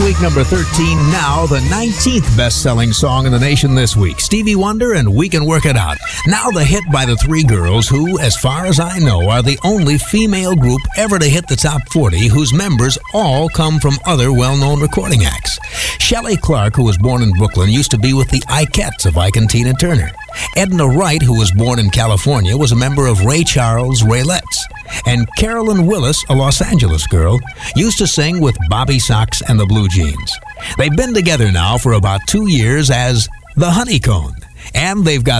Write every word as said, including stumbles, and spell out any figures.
week, number thirteen. Now, the nineteenth best-selling song in the nation this week. Stevie Wonder and We Can Work It Out. Now the hit by the three girls who, as far as I know, are the only female group ever to hit the top forty whose members all come from other well-known recording acts. Shelley Clark, who was born in Brooklyn, used to be with the Ikettes of Ike and Tina Turner. Edna Wright, who was born in California, was a member of Ray Charles' Raylettes. And Carolyn Willis, a Los Angeles girl, used to sing with Bobby Sox and the Blue Jeans. They've been together now for about two years as the Honeycomb, and they've got